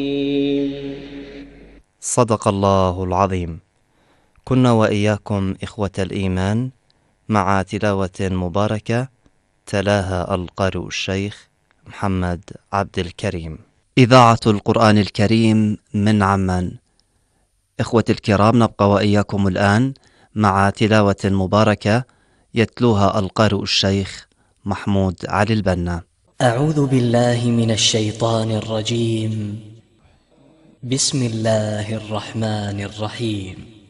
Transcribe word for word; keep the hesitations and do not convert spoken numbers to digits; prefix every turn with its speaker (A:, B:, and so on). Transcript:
A: صدق الله العظيم. كنا وإياكم إخوة الإيمان مع تلاوة مباركة تلاها القارئ الشيخ محمد عبد الكريم. إذاعة القرآن الكريم من عمان. إخوة الكرام، نبقى وإياكم الآن مع تلاوة مباركة يتلوها القارئ الشيخ محمود علي البنا.
B: أعوذ بالله من الشيطان الرجيم. بسم الله الرحمن الرحيم.